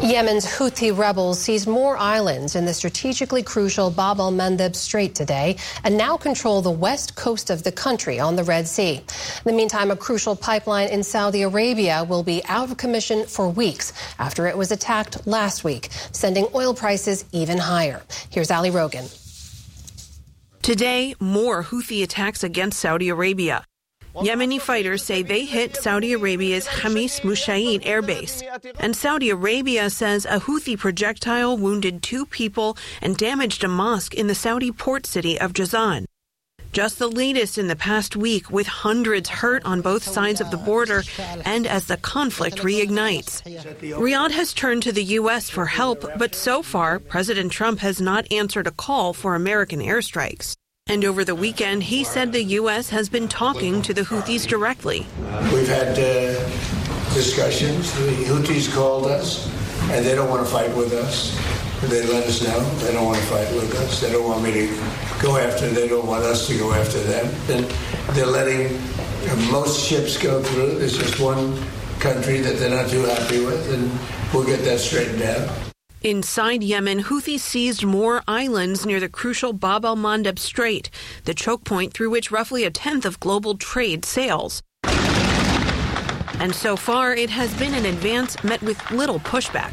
Yemen's Houthi rebels seized more islands in the strategically crucial Bab el-Mandeb Strait today and now control the west coast of the country on the Red Sea. In the meantime, a crucial pipeline in Saudi Arabia will be out of commission for weeks after it was attacked last week, sending oil prices even higher. Here's Ali Rogan. Today, more Houthi attacks against Saudi Arabia. Yemeni fighters say they hit Saudi Arabia's Hamis Mushaid airbase. And Saudi Arabia says a Houthi projectile wounded 2 people and damaged a mosque in the Saudi port city of Jazan. Just the latest in the past week, with hundreds hurt on both sides of the border and as the conflict reignites. Riyadh has turned to the U.S. for help, but so far, President Trump has not answered a call for American airstrikes. And over the weekend, he said the U.S. has been talking to the Houthis directly. We've had discussions. The Houthis called us, and they don't want to fight with us. They let us know they don't want to fight with us. They don't want me to go after. They don't want us to go after them. And they're letting most ships go through. There's just one country that they're not too happy with, and we'll get that straightened out. Inside Yemen, Houthis seized more islands near the crucial Bab el-Mandeb Strait, the choke point through which roughly a tenth of global trade sails. And so far, it has been an advance met with little pushback,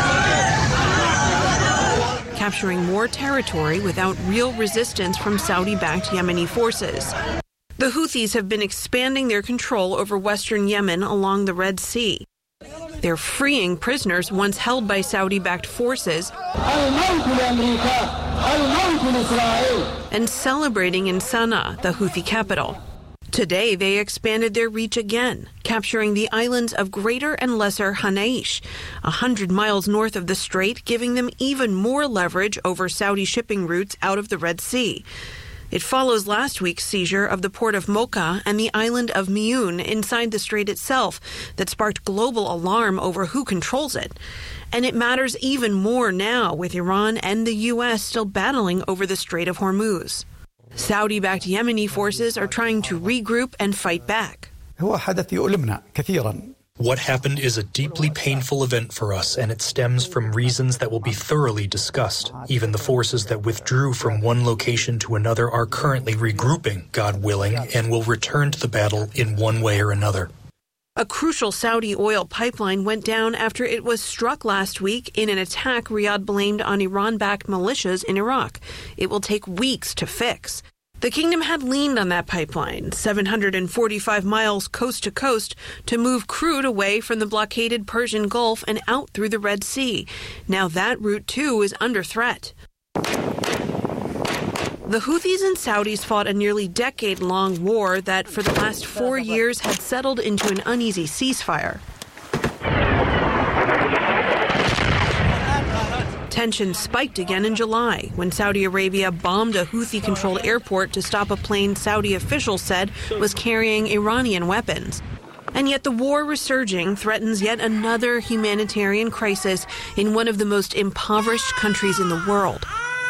capturing more territory without real resistance from Saudi-backed Yemeni forces. The Houthis have been expanding their control over western Yemen along the Red Sea. They're freeing prisoners once held by Saudi-backed forces and celebrating in Sana'a, the Houthi capital. Today, they expanded their reach again, capturing the islands of Greater and Lesser Hanaish, 100 miles north of the strait, giving them even more leverage over Saudi shipping routes out of the Red Sea. It follows last week's seizure of the port of Mocha and the island of Miyun inside the strait itself that sparked global alarm over who controls it. And it matters even more now with Iran and the U.S. still battling over the Strait of Hormuz. Saudi-backed Yemeni forces are trying to regroup and fight back. What happened is a deeply painful event for us, and it stems from reasons that will be thoroughly discussed. Even the forces that withdrew from one location to another are currently regrouping, God willing, and will return to the battle in one way or another. A crucial Saudi oil pipeline went down after it was struck last week in an attack Riyadh blamed on Iran-backed militias in Iraq. It will take weeks to fix. The kingdom had leaned on that pipeline, 745 miles coast to coast, to move crude away from the blockaded Persian Gulf and out through the Red Sea. Now that route, too, is under threat. The Houthis and Saudis fought a nearly decade-long war that, for the last 4 years, had settled into an uneasy ceasefire. Tensions spiked again in July when Saudi Arabia bombed a Houthi-controlled airport to stop a plane Saudi officials said was carrying Iranian weapons. And yet the war resurging threatens yet another humanitarian crisis in one of the most impoverished countries in the world.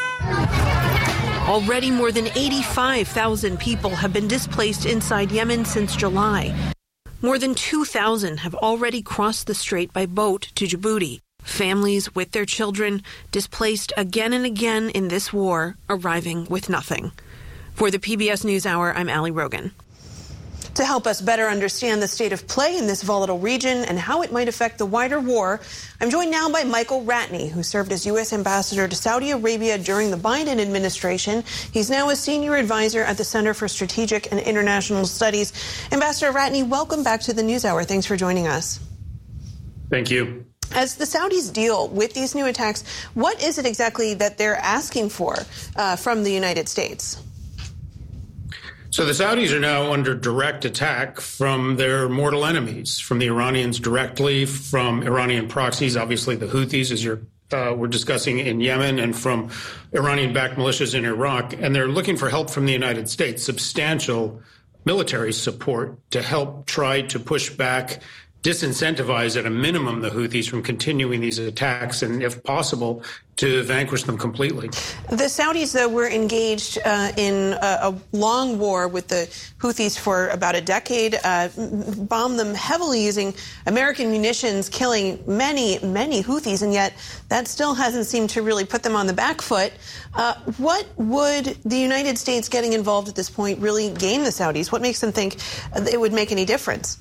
Already more than 85,000 people have been displaced inside Yemen since July. More than 2,000 have already crossed the strait by boat to Djibouti. Families with their children displaced again and again in this war, arriving with nothing. For the PBS NewsHour, I'm Ali Rogan. To help us better understand the state of play in this volatile region and how it might affect the wider war, I'm joined now by Michael Ratney, who served as U.S. Ambassador to Saudi Arabia during the Biden administration. He's now a senior advisor at the Center for Strategic and International Studies. Ambassador Ratney, welcome back to the NewsHour. Thanks for joining us. Thank you. As the Saudis deal with these new attacks, what is it exactly that they're asking for from the United States? So the Saudis are now under direct attack from their mortal enemies, from the Iranians directly, from Iranian proxies, obviously the Houthis, as we're discussing in Yemen, and from Iranian-backed militias in Iraq. And they're looking for help from the United States, substantial military support to help try to push back disincentivize at a minimum the Houthis from continuing these attacks and, if possible, to vanquish them completely. The Saudis, though, were engaged in a long war with the Houthis for about a decade, bombed them heavily using American munitions, killing many, many Houthis, and yet that still hasn't seemed to really put them on the back foot. What would the United States getting involved at this point really gain the Saudis? What makes them think it would make any difference?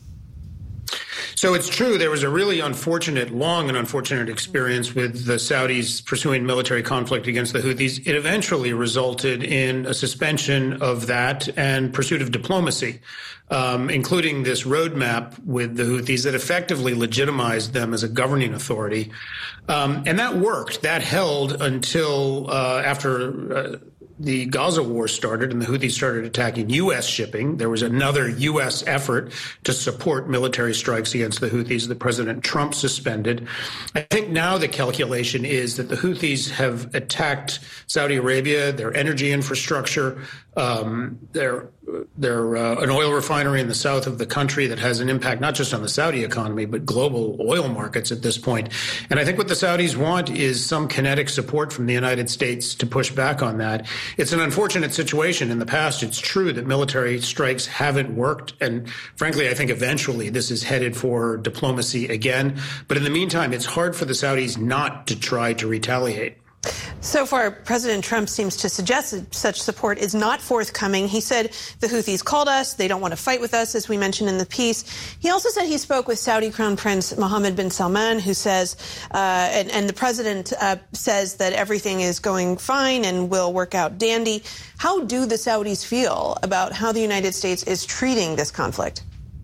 So it's true, there was a really long and unfortunate experience with the Saudis pursuing military conflict against the Houthis. It eventually resulted in a suspension of that and pursuit of diplomacy, including this roadmap with the Houthis that effectively legitimized them as a governing authority. And that worked. That held until after the Gaza war started and the Houthis started attacking U.S. shipping. There was another U.S. effort to support military strikes against the Houthis that President Trump suspended. I think now the calculation is that the Houthis have attacked Saudi Arabia, their energy infrastructure, they're an oil refinery in the south of the country that has an impact not just on the Saudi economy, but global oil markets at this point. And I think what the Saudis want is some kinetic support from the United States to push back on that. It's an unfortunate situation. In the past, it's true that military strikes haven't worked. And frankly, I think eventually this is headed for diplomacy again. But in the meantime, it's hard for the Saudis not to try to retaliate. So far, President Trump seems to suggest that such support is not forthcoming. He said the Houthis called us. They don't want to fight with us, as we mentioned in the piece. He also said he spoke with Saudi Crown Prince Mohammed bin Salman, who says, and the president says that everything is going fine and will work out dandy. How do the Saudis feel about how the United States is treating this conflict?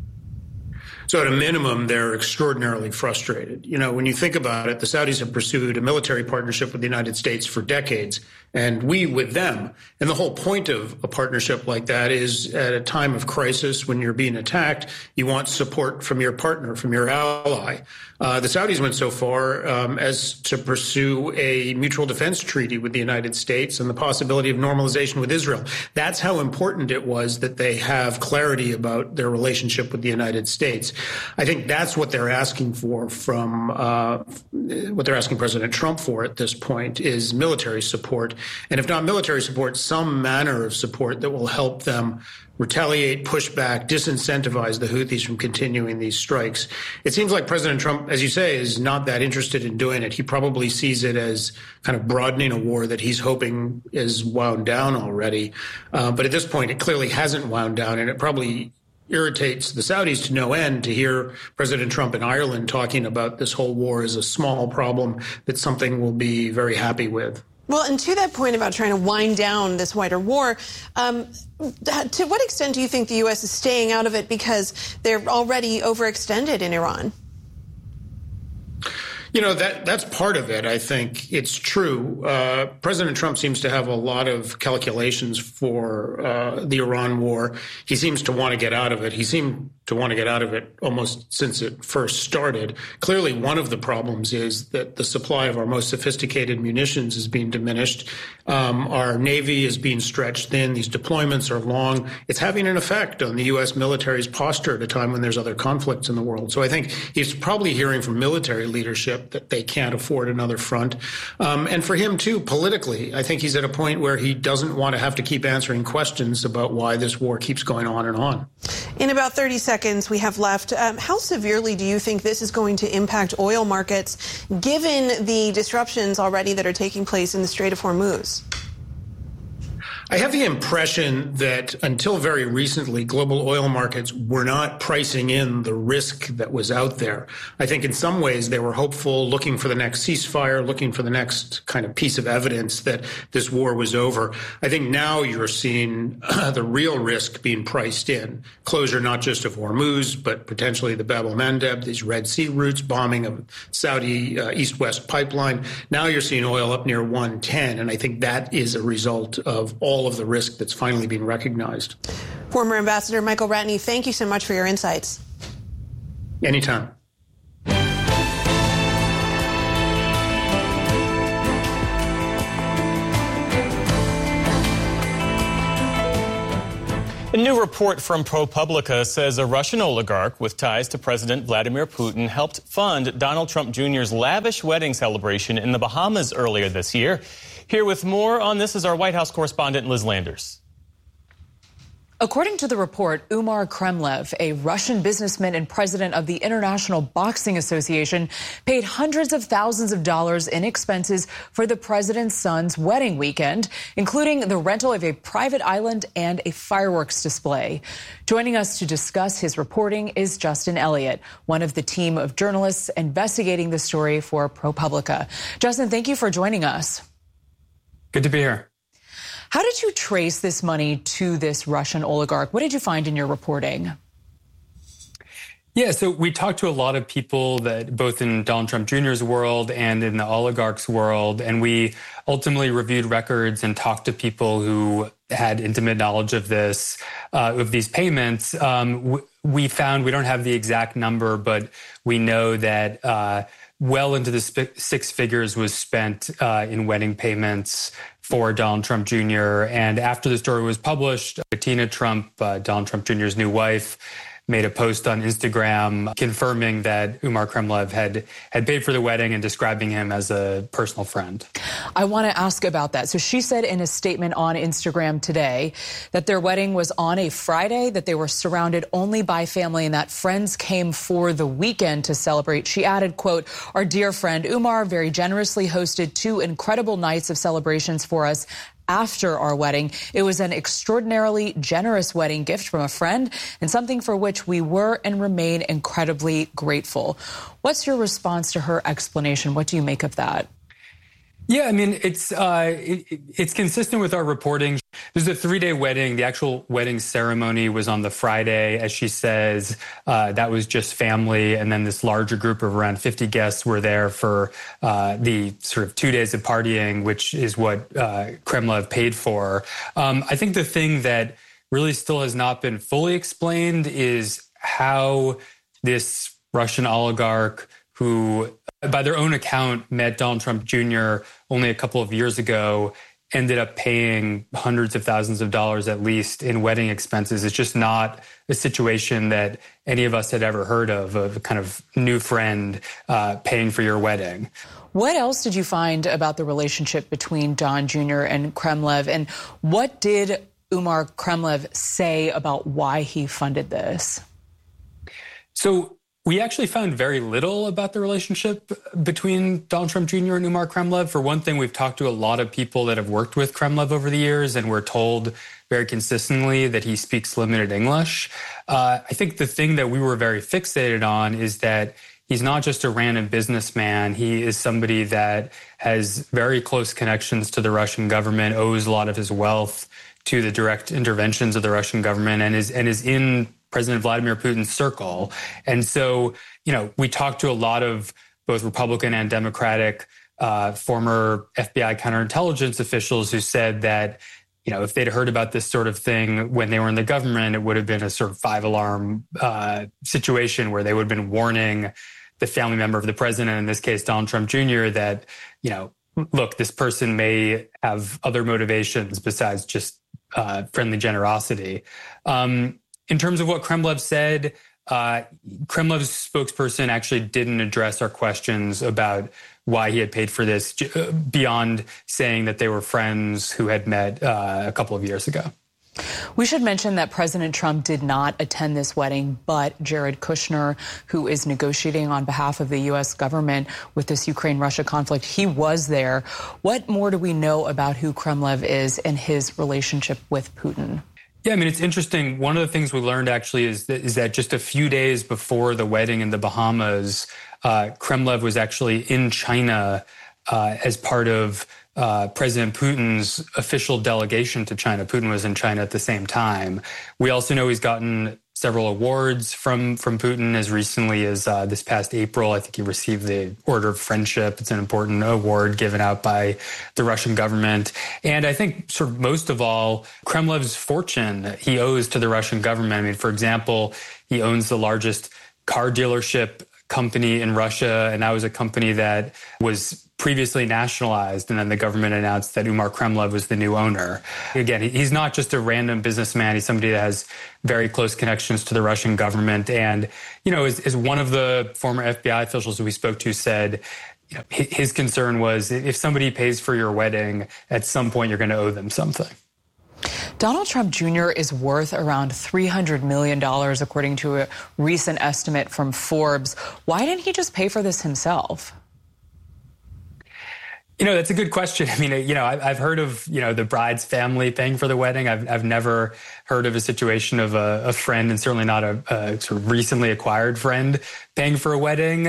So at a minimum, they're extraordinarily frustrated. You know, when you think about it, the Saudis have pursued a military partnership with the United States for decades, and we with them. And the whole point of a partnership like that is at a time of crisis, when you're being attacked, you want support from your partner, from your ally. The Saudis went so far as to pursue a mutual defense treaty with the United States and the possibility of normalization with Israel. That's how important it was that they have clarity about their relationship with the United States. I think that's what they're asking for from what they're asking President Trump for at this point is military support. And if not military support, some manner of support that will help them retaliate, push back, disincentivize the Houthis from continuing these strikes. It seems like President Trump, as you say, is not that interested in doing it. He probably sees it as kind of broadening a war that he's hoping is wound down already. But at this point, it clearly hasn't wound down, and it probably irritates the Saudis to no end to hear President Trump in Ireland talking about this whole war as a small problem that's something we'll be very happy with. Well, and to that point about trying to wind down this wider war, to what extent do you think the U.S. is staying out of it because they're already overextended in Iran? You know, that's part of it. I think it's true. President Trump seems to have a lot of calculations for the Iran war. He seems to want to get out of it. He seemed to want to get out of it almost since it first started. Clearly, one of the problems is that the supply of our most sophisticated munitions is being diminished. Our Navy is being stretched thin. These deployments are long. It's having an effect on the U.S. military's posture at a time when there's other conflicts in the world. So I think he's probably hearing from military leadership that they can't afford another front. And for him, too, politically, I think he's at a point where he doesn't want to have to keep answering questions about why this war keeps going on and on. In about 30 seconds we have left, how severely do you think this is going to impact oil markets, given the disruptions already that are taking place in the Strait of Hormuz? I have the impression that until very recently, global oil markets were not pricing in the risk that was out there. I think in some ways they were hopeful, looking for the next ceasefire, looking for the next kind of piece of evidence that this war was over. I think now you're seeing the real risk being priced in. Closure not just of Hormuz, but potentially the Bab el-Mandeb, these Red Sea routes, bombing of Saudi East-West pipeline. Now you're seeing oil up near 110, and I think that is a result of all of the risk that's finally being recognized. Former Ambassador Michael Ratney, thank you so much for your insights. Anytime. A new report from ProPublica says a Russian oligarch with ties to President Vladimir Putin helped fund Donald Trump Jr.'s lavish wedding celebration in the Bahamas earlier this year. Here with more on this is our White House correspondent, Liz Landers. According to the report, Umar Kremlev, a Russian businessman and president of the International Boxing Association, paid hundreds of thousands of dollars in expenses for the president's son's wedding weekend, including the rental of a private island and a fireworks display. Joining us to discuss his reporting is Justin Elliott, one of the team of journalists investigating the story for ProPublica. Justin, thank you for joining us. Good to be here. How did you trace this money to this Russian oligarch? What did you find in your reporting? Yeah, so we talked to a lot of people that both in Donald Trump Jr.'s world and in the oligarch's world, and we ultimately reviewed records and talked to people who had intimate knowledge of this, of these payments. We found, we don't have the exact number, but we know that well into the six figures was spent in wedding payments for Donald Trump Jr. And after the story was published, Tina Trump, Donald Trump Jr.'s new wife, made a post on Instagram confirming that Umar Kremlev had paid for the wedding and describing him as a personal friend. I want to ask about that. So she said in a statement on Instagram today that their wedding was on a Friday, that they were surrounded only by family, and that friends came for the weekend to celebrate. She added, quote, "Our dear friend Umar very generously hosted 2 incredible nights of celebrations for us after our wedding. It was an extraordinarily generous wedding gift from a friend and something for which we were and remain incredibly grateful." What's your response to her explanation? What do you make of that? Yeah, I mean, it's consistent with our reporting. There's a 3-day wedding. The actual wedding ceremony was on the Friday. As she says, that was just family. And then this larger group of around 50 guests were there for the sort of 2 days of partying, which is what Kremlev paid for. I think the thing that really still has not been fully explained is how this Russian oligarch, who by their own account met Donald Trump Jr. only a couple of years ago, ended up paying hundreds of thousands of dollars at least in wedding expenses. It's just not a situation that any of us had ever heard of a kind of new friend paying for your wedding. What else did you find about the relationship between Don Jr. and Kremlev? And what did Umar Kremlev say about why he funded this? So we actually found very little about the relationship between Donald Trump Jr. and Umar Kremlev. For one thing, we've talked to a lot of people that have worked with Kremlev over the years, and we're told very consistently that he speaks limited English. I think the thing that we were very fixated on is that he's not just a random businessman. He is somebody that has very close connections to the Russian government, owes a lot of his wealth to the direct interventions of the Russian government, and is in President Vladimir Putin's circle. And so, we talked to a lot of both Republican and Democratic former FBI counterintelligence officials who said that, if they'd heard about this sort of thing when they were in the government, it would have been a sort of 5-alarm situation where they would have been warning the family member of the president, in this case, Donald Trump Jr., that, look, this person may have other motivations besides just friendly generosity. In terms of what Kremlev said, Kremlev's spokesperson actually didn't address our questions about why he had paid for this beyond saying that they were friends who had met a couple of years ago. We should mention that President Trump did not attend this wedding, but Jared Kushner, who is negotiating on behalf of the U.S. government with this Ukraine-Russia conflict, he was there. What more do we know about who Kremlev is and his relationship with Putin? Yeah, I mean, it's interesting. One of the things we learned actually is that just a few days before the wedding in the Bahamas, Kremlev was actually in China as part of President Putin's official delegation to China. Putin was in China at the same time. We also know he's gotten several awards from Putin as recently as this past April. I think he received the Order of Friendship. It's an important award given out by the Russian government. And I think sort of most of all, Kremlev's fortune he owes to the Russian government. I mean, for example, he owns the largest car dealership company in Russia, and that was a company that was previously nationalized, and then the government announced that Umar Kremlov was the new owner. Again, he's not just a random businessman. He's somebody that has very close connections to the Russian government. And, as one of the former FBI officials who we spoke to said, his concern was if somebody pays for your wedding, at some point you're going to owe them something. Donald Trump Jr. is worth around $300 million, according to a recent estimate from Forbes. Why didn't he just pay for this himself? That's a good question. I mean, I've heard of, the bride's family paying for the wedding. I've never heard of a situation of a friend, and certainly not a sort of recently acquired friend, paying for a wedding.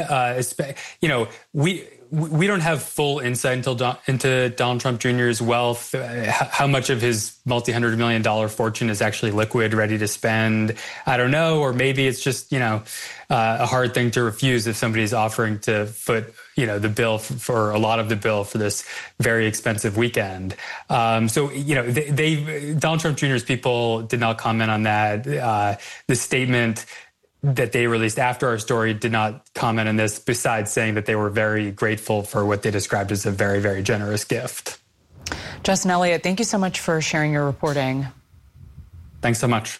We don't have full insight into Donald Trump Jr.'s wealth, how much of his multi-$100 million fortune is actually liquid, ready to spend. I don't know. Or maybe it's just, a hard thing to refuse if somebody's offering to foot, the bill for a lot of the bill for this very expensive weekend. Donald Trump Jr.'s people did not comment on that. The statement that they released after our story did not comment on this, besides saying that they were very grateful for what they described as a very, very generous gift. Justin Elliott, thank you so much for sharing your reporting. Thanks so much.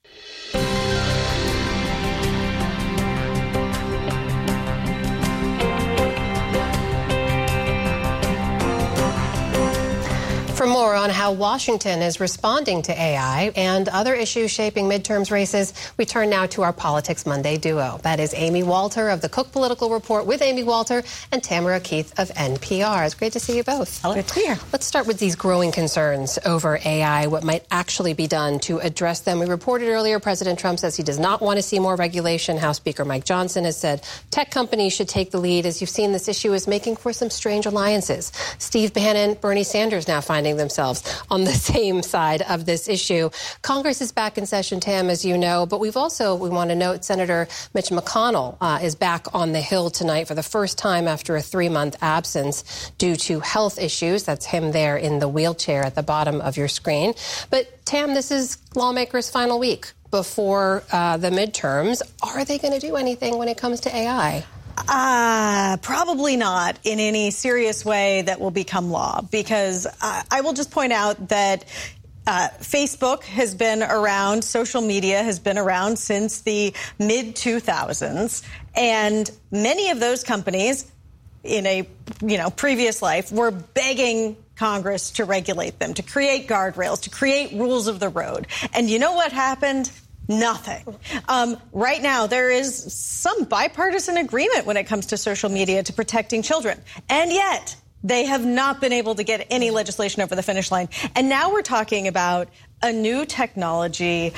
For more on how Washington is responding to AI and other issues shaping midterms races, we turn now to our Politics Monday duo. That is Amy Walter of the Cook Political Report with Amy Walter and Tamara Keith of NPR. It's great to see you both. Hello. Good to be here. Let's start with these growing concerns over AI, what might actually be done to address them. We reported earlier President Trump says he does not want to see more regulation. House Speaker Mike Johnson has said tech companies should take the lead. As you've seen, this issue is making for some strange alliances. Steve Bannon, Bernie Sanders now finding themselves on the same side of this issue. Congress is back in session, Tam, as you know, but we want to note Senator Mitch McConnell is back on the Hill tonight for the first time after a 3-month absence due to health issues. That's him there in the wheelchair at the bottom of your screen. But Tam, this is lawmakers' final week before the midterms. Are they going to do anything when it comes to AI? Probably not in any serious way that will become law, because I will just point out that Facebook has been around, social media has been around since the mid-2000s, and many of those companies in a previous life were begging Congress to regulate them, to create guardrails, to create rules of the road. And you know what happened? Nothing. Right now, there is some bipartisan agreement when it comes to social media to protecting children. And yet, they have not been able to get any legislation over the finish line. And now we're talking about a new technology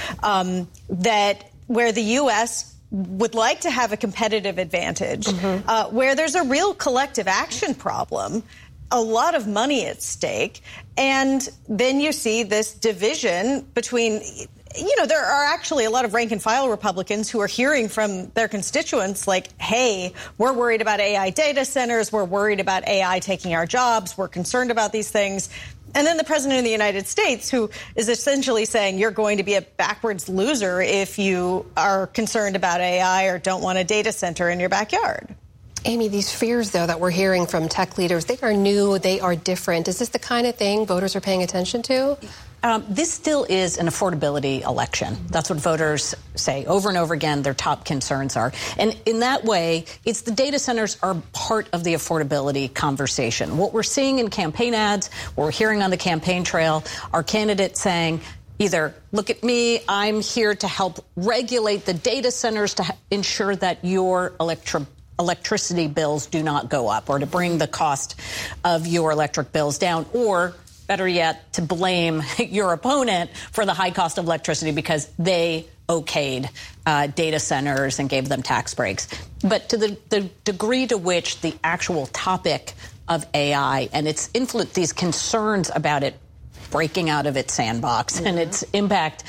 where the U.S. would like to have a competitive advantage, where there's a real collective action problem, a lot of money at stake. And then you see this division between... there are actually a lot of rank-and-file Republicans who are hearing from their constituents like, hey, we're worried about AI data centers, we're worried about AI taking our jobs, we're concerned about these things. And then the president of the United States, who is essentially saying you're going to be a backwards loser if you are concerned about AI or don't want a data center in your backyard. Amy, these fears, though, that we're hearing from tech leaders, they are new, they are different. Is this the kind of thing voters are paying attention to? This still is an affordability election. That's what voters say over and over again their top concerns are. And in that way, it's the data centers are part of the affordability conversation. What we're seeing in campaign ads, what we're hearing on the campaign trail, are candidates saying, either, look at me, I'm here to help regulate the data centers to ensure that your electricity bills do not go up, or to bring the cost of your electric bills down, or better yet, to blame your opponent for the high cost of electricity because they okayed data centers and gave them tax breaks. But to the degree to which the actual topic of AI and its influence, these concerns about it breaking out of its sandbox and its impact,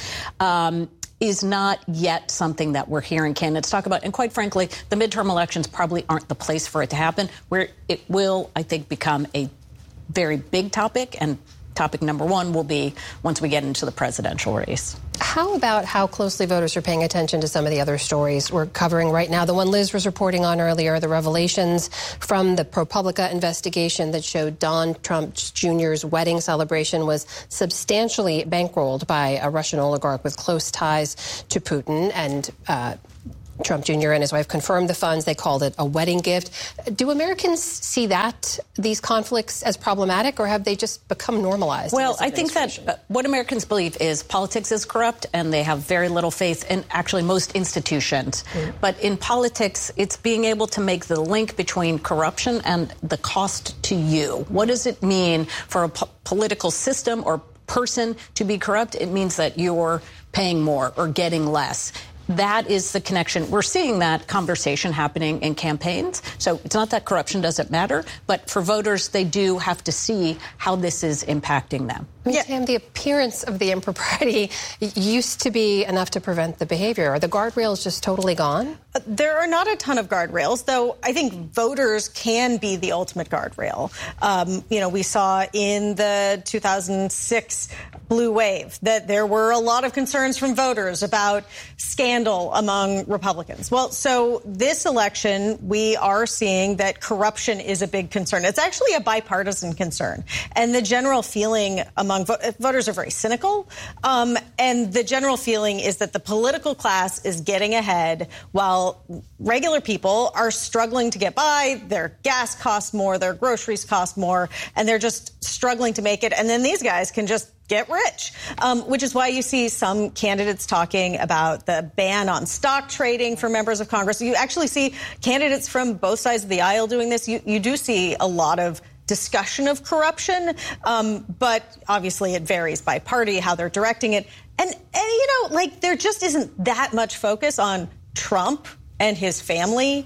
is not yet something that we're hearing candidates talk about. And quite frankly, the midterm elections probably aren't the place for it to happen, where it will, I think, become a very big topic. And topic number one will be once we get into the presidential race. How about how closely voters are paying attention to some of the other stories we're covering right now? The one Liz was reporting on earlier, the revelations from the ProPublica investigation that showed Don Trump Jr.'s wedding celebration was substantially bankrolled by a Russian oligarch with close ties to Putin, and Trump Jr. and his wife confirmed the funds. They called it a wedding gift. Do Americans see these conflicts as problematic, or have they just become normalized? Well, I think that what Americans believe is politics is corrupt, and they have very little faith in actually most institutions. But in politics, it's being able to make the link between corruption and the cost to you. What does it mean for a political system or person to be corrupt? It means that you're paying more or getting less. That is the connection. We're seeing that conversation happening in campaigns. So it's not that corruption doesn't matter, but for voters, they do have to see how this is impacting them. Tam, the appearance of the impropriety used to be enough to prevent the behavior. Are the guardrails just totally gone? There are not a ton of guardrails, though I think voters can be the ultimate guardrail. We saw in the 2006 blue wave that there were a lot of concerns from voters about scandal among Republicans. Well, so this election, we are seeing that corruption is a big concern. It's actually a bipartisan concern. And the general feeling among voters are very cynical. And the general feeling is that the political class is getting ahead while regular people are struggling to get by. Their gas costs more, their groceries cost more, and they're just struggling to make it. And then these guys can just get rich, which is why you see some candidates talking about the ban on stock trading for members of Congress. You actually see candidates from both sides of the aisle doing this. You do see a lot of discussion of corruption, but obviously it varies by party, how they're directing it. And there just isn't that much focus on Trump and his family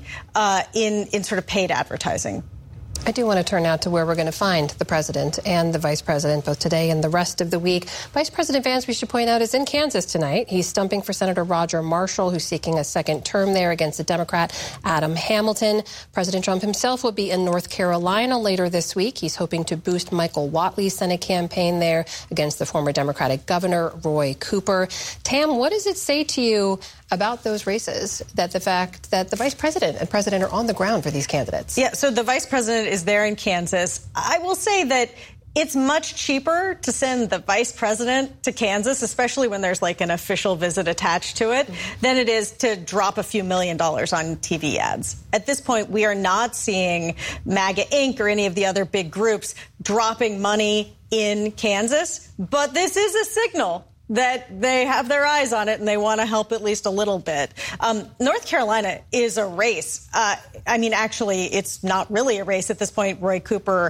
in sort of paid advertising. I do want to turn now to where we're going to find the president and the vice president both today and the rest of the week. Vice President Vance, we should point out, is in Kansas tonight. He's stumping for Senator Roger Marshall, who's seeking a second term there against the Democrat Adam Hamilton. President Trump himself will be in North Carolina later this week. He's hoping to boost Michael Whatley's Senate campaign there against the former Democratic Governor Roy Cooper. Tam, what does it say to you about those races, that the fact that the vice president and president are on the ground for these candidates? Yeah, so the vice president is there in Kansas. I will say that it's much cheaper to send the vice president to Kansas, especially when there's like an official visit attached to it, than it is to drop a few $1 million on TV ads. At this point, we are not seeing MAGA Inc. or any of the other big groups dropping money in Kansas, but this is a signal that they have their eyes on it and they want to help at least a little bit. North Carolina is a race. Actually, it's not really a race at this point. Roy Cooper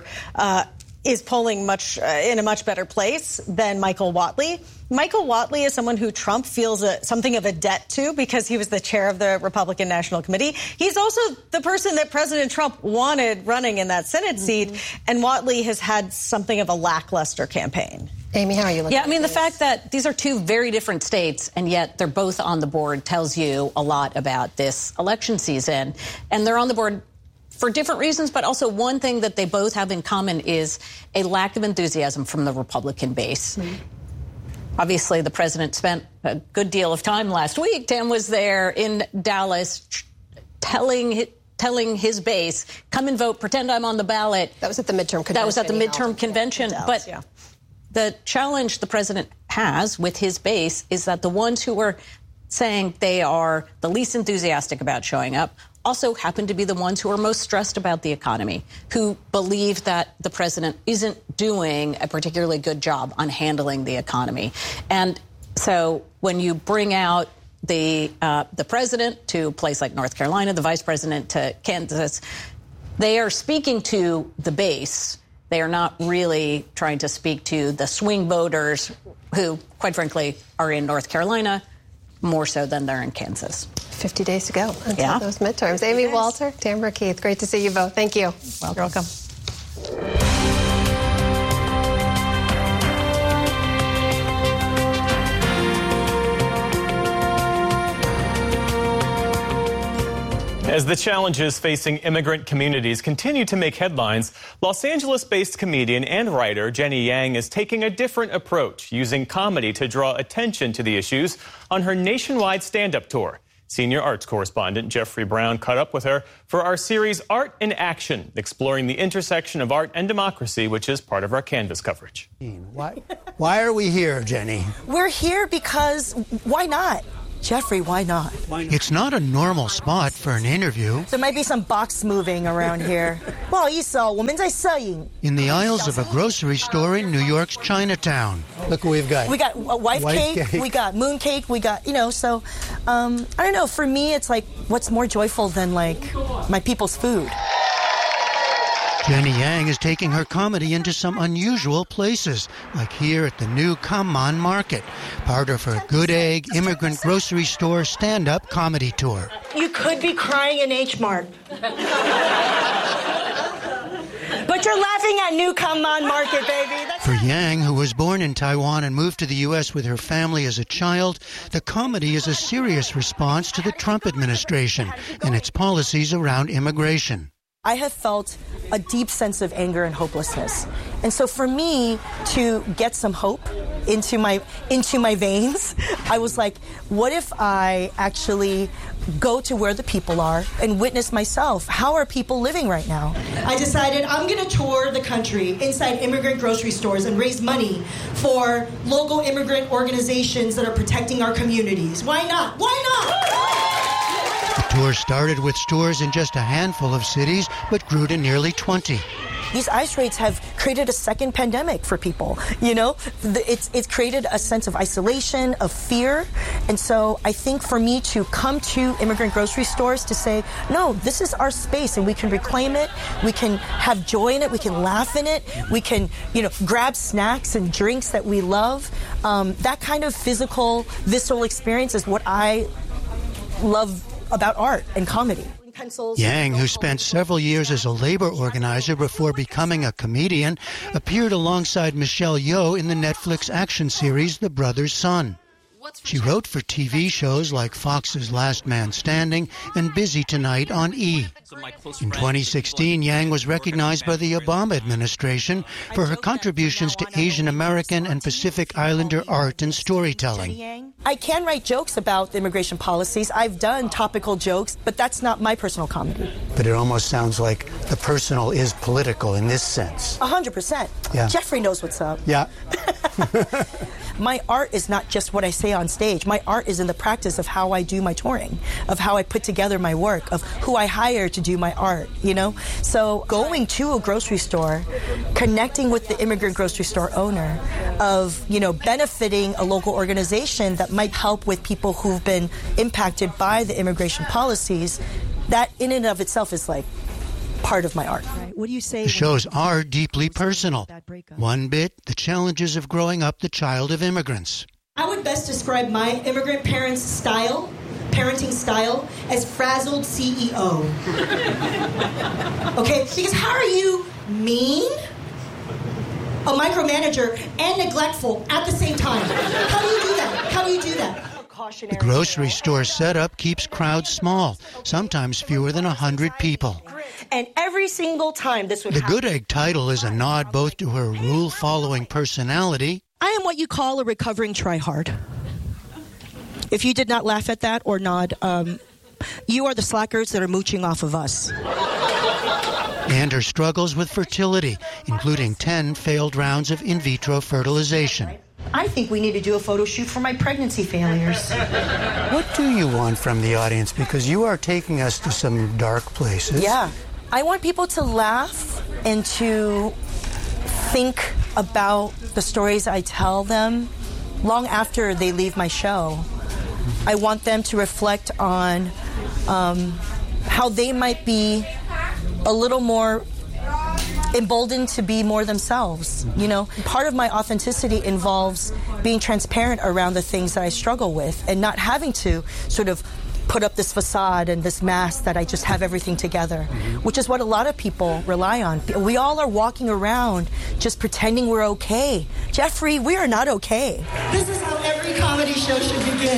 is polling in a much better place than Michael Whatley. Michael Whatley is someone who Trump feels something of a debt to because he was the chair of the Republican National Committee. He's also the person that President Trump wanted running in that Senate seat, and Whatley has had something of a lackluster campaign. Amy, how are you looking at the fact that these are two very different states and yet they're both on the board tells you a lot about this election season. And they're on the board for different reasons, but also one thing that they both have in common is a lack of enthusiasm from the Republican base. Obviously, the president spent a good deal of time last week. Tam was there in Dallas telling his base, come and vote, pretend I'm on the ballot. That was at the midterm convention. That was at the midterm convention. Dallas, but the challenge the president has with his base is that the ones who are saying they are the least enthusiastic about showing up also happen to be the ones who are most stressed about the economy, who believe that the president isn't doing a particularly good job on handling the economy. And so when you bring out the president to a place like North Carolina, the vice president to Kansas, they are speaking to the base. They are not really trying to speak to the swing voters who, quite frankly, are in North Carolina more so than they're in Kansas. 50 days to go until those midterms. Amy Walter, Tamara Keith, great to see you both. Thank you. You're welcome. As the challenges facing immigrant communities continue to make headlines, Los Angeles-based comedian and writer Jenny Yang is taking a different approach, using comedy to draw attention to the issues on her nationwide stand-up tour. Senior arts correspondent Jeffrey Brown caught up with her for our series Art in Action, exploring the intersection of art and democracy, which is part of our Canvas coverage. Why are we here, Jenny? We're here because why not? Jeffrey, why not? It's not a normal spot for an interview. There might be some box moving around here. In the aisles of a grocery store in New York's Chinatown. Look what we've got. We got wife cake, we got moon cake, we got, so, I don't know, for me, it's like, what's more joyful than, like, my people's food? Jenny Yang is taking her comedy into some unusual places, like here at the new Kamman Market, part of her Good Egg immigrant grocery store stand-up comedy tour. You could be crying in H Mart. But you're laughing at New Kamman Market, baby. For Yang, who was born in Taiwan and moved to the U.S. with her family as a child, the comedy is a serious response to the Trump administration and its policies around immigration. I have felt a deep sense of anger and hopelessness. And so for me to get some hope into my veins, I was like, what if I actually go to where the people are and witness myself? How are people living right now? I decided I'm going to tour the country inside immigrant grocery stores and raise money for local immigrant organizations that are protecting our communities. Why not? Why not? The tour started with stores in just a handful of cities, but grew to nearly 20. These ICE raids have created a second pandemic for people, It's created a sense of isolation, of fear. And so I think for me to come to immigrant grocery stores to say, no, this is our space and we can reclaim it. We can have joy in it. We can laugh in it. We can, grab snacks and drinks that we love. That kind of physical, visceral experience is what I love about art and comedy. Yang, who spent several years as a labor organizer before becoming a comedian, appeared alongside Michelle Yeoh in the Netflix action series The Brother's Son. She wrote for TV shows like Fox's Last Man Standing and Busy Tonight on E! In 2016, Yang was recognized by the Obama administration for her contributions to Asian American and Pacific Islander art and storytelling. I can write jokes about the immigration policies. I've done topical jokes, but that's not my personal comedy. But it almost sounds like the personal is political in this sense. 100%. Yeah. Jeffrey knows what's up. Yeah. My art is not just what I say on stage. My art is in the practice of how I do my touring, of how I put together my work, of who I hire to do my art, So going to a grocery store, connecting with the immigrant grocery store owner, of, benefiting a local organization that might help with people who've been impacted by the immigration policies, that in and of itself is like part of my art. What do you say? The shows are deeply personal. One bit, the challenges of growing up the child of immigrants. I would best describe my immigrant parents' parenting style, as frazzled CEO. Okay? Because how are you mean, a micromanager, and neglectful at the same time? How do you do that? How do you do that? The grocery store setup keeps crowds small, sometimes fewer than 100 people. And every single time this would happen. The Good Egg title is a nod both to her rule-following personality. I am what you call a recovering tryhard. If you did not laugh at that or nod, you are the slackers that are mooching off of us. And her struggles with fertility, including 10 failed rounds of in vitro fertilization. I think we need to do a photo shoot for my pregnancy failures. What do you want from the audience? Because you are taking us to some dark places. Yeah. I want people to laugh and to think about the stories I tell them long after they leave my show. I want them to reflect on how they might be a little more emboldened to be more themselves. Part of my authenticity involves being transparent around the things that I struggle with and not having to sort of put up this facade and this mask that I just have everything together, which is what a lot of people rely on. We all are walking around just pretending we're okay. Jeffrey, we are not okay. This is how every comedy show should begin.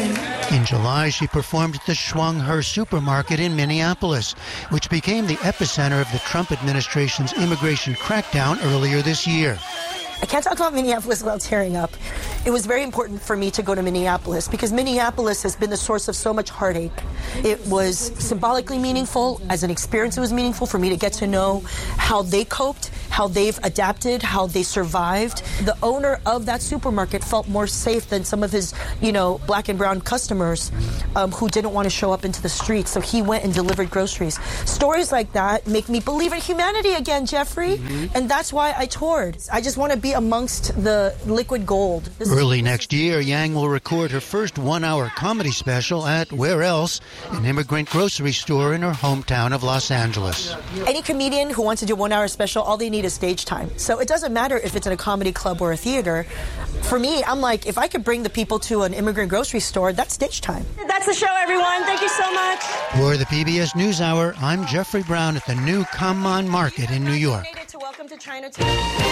In July, she performed at the Schwung Her supermarket in Minneapolis, which became the epicenter of the Trump administration's immigration crackdown earlier this year. I can't talk about Minneapolis without tearing up. It was very important for me to go to Minneapolis because Minneapolis has been the source of so much heartache. It was symbolically meaningful. As an experience, it was meaningful for me to get to know how they coped, how they've adapted, how they survived. The owner of that supermarket felt more safe than some of his, black and brown customers who didn't want to show up into the streets. So he went and delivered groceries. Stories like that make me believe in humanity again, Jeffrey. Mm-hmm. And that's why I toured. I just want to be amongst the liquid gold. Early next year, Yang will record her first one-hour comedy special at Where Else, an immigrant grocery store in her hometown of Los Angeles. Any comedian who wants to do a one-hour special, all they need is stage time. So it doesn't matter if it's in a comedy club or a theater. For me, I'm like, if I could bring the people to an immigrant grocery store, that's stage time. That's the show, everyone. Thank you so much. For the PBS NewsHour, I'm Jeffrey Brown at the new Common Market in New York. Welcome to Chinatown.